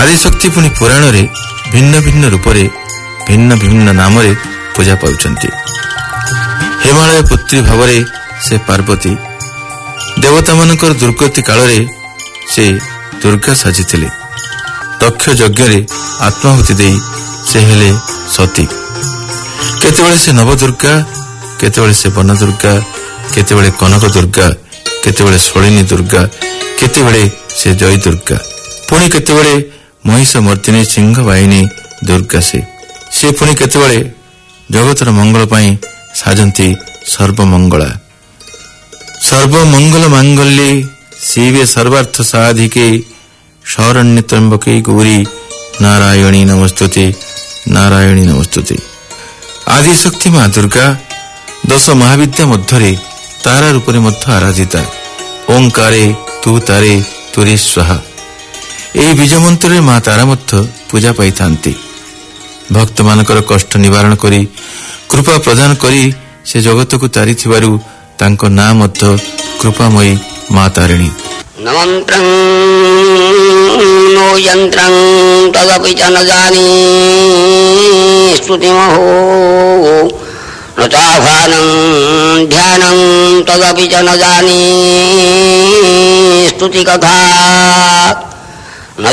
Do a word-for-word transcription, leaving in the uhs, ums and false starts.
आदिशक्ति पुणी पुराण रे भिन्न भिन्न रूप रे भिन्न भिन्न नाम रे पूजा पाउछंती। हिमालय पुत्री भाव से पार्वती, देवता मानकर दुर्गति काल रे से दुर्गा साजिथिले। दक्ष यज्ञ रे आत्माहुति देई से हेले सती। केतेबेले से नवदुर्गा, केतेबेले से वन दुर्गा, केतेबेले कनक दुर्गा, केतेबेले सोलिनी दुर्गा, केतेबेले से जय दुर्गा, पुणी केतेबेले महिष मर्दिनी सिंह वाहिनी दुर्गा से से पुणी केतेबेले जगतर मंगल पाई साजंती सर्वमंगला। सर्वमंगल मांगल्ये शिवे सर्वार्थ साधिके शरण्य त्र्यंबके गौरी नारायणी नमस्तुते नारायणी नमस्तुते। आदिशक्ति मां दुर्गा दश महाविद्या मध्यरे तारा रूपरे मध्य आराधिता। ओंकारे तू तारे तुरे स्वाहा एही बीज मंत्रे मां तारा मध्य पूजा पाई थांती। भक्त मानकर कष्ट निवारण करी कृपा प्रदान करी से जगत को तारी थिबारु तांको नाम मध्य कृपामयी मां तारिणी। न मंत्रं नो यंत्रं तदपि च न जानी स्तुतिमहो न चाह्वानं ध्यानं तदपि च न जानी स्तुति कथा।